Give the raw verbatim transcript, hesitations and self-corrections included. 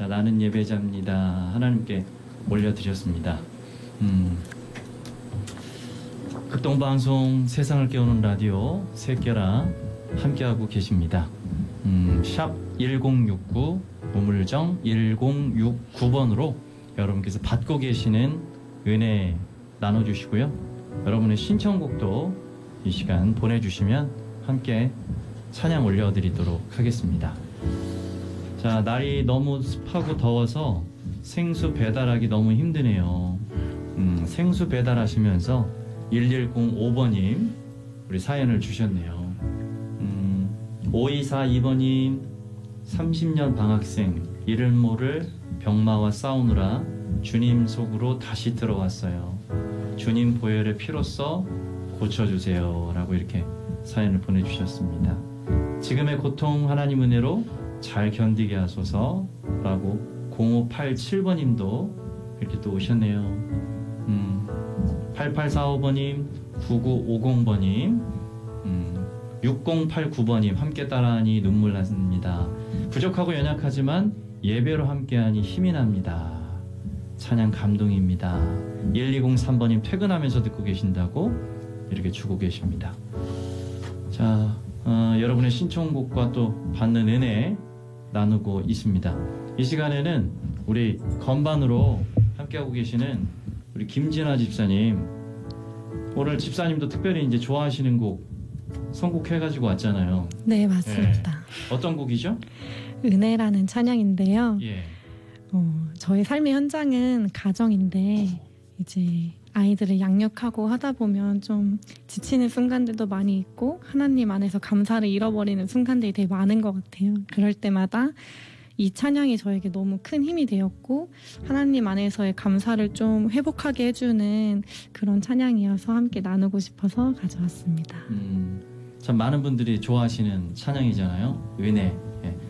자, 나는 예배자입니다. 하나님께 올려드렸습니다. 음, 극동방송 세상을 깨우는 라디오 새겨라 함께하고 계십니다. 음, 샵 일공육구 우물정 일공육구 번으로 여러분께서 받고 계시는 은혜 나눠주시고요. 여러분의 신청곡도 이 시간 보내주시면 함께 찬양 올려드리도록 하겠습니다. 자, 날이 너무 습하고 더워서 생수 배달하기 너무 힘드네요. 음, 생수 배달하시면서 일일공오 번님 우리 사연을 주셨네요. 음, 오이사이 번님 삼십 년 방학생 이를 모를 병마와 싸우느라 주님 속으로 다시 들어왔어요. 주님 보혈의 피로써 고쳐주세요 라고 이렇게 사연을 보내주셨습니다. 지금의 고통 하나님 은혜로 잘 견디게 하소서 라고 공오팔칠 번님도 이렇게 또 오셨네요. 음, 팔팔사오 번님 구구오공 번님 음, 육공팔구 번님 함께 따라하니 눈물 났습니다. 부족하고 연약하지만 예배로 함께하니 힘이 납니다. 찬양 감동입니다. 일이공삼 번님 퇴근하면서 듣고 계신다고 이렇게 주고 계십니다. 자, 어, 여러분의 신청곡과 또 받는 은혜 나누고 있습니다. 이 시간에는 우리 건반으로 함께하고 계시는 우리 김진아 집사님, 오늘 집사님도 특별히 이제 좋아하시는 곡 선곡해가지고 왔잖아요. 네, 맞습니다. 예. 어떤 곡이죠? 은혜라는 찬양인데요. 예. 어, 저의 삶의 현장은 가정인데 이제 아이들을 양육하고 하다 보면 좀 지치는 순간들도 많이 있고 하나님 안에서 감사를 잃어버리는 순간들이 되게 많은 것 같아요. 그럴 때마다 이 찬양이 저에게 너무 큰 힘이 되었고 하나님 안에서의 감사를 좀 회복하게 해주는 그런 찬양이어서 함께 나누고 싶어서 가져왔습니다. 음, 참 많은 분들이 좋아하시는 찬양이잖아요. 은혜. 예.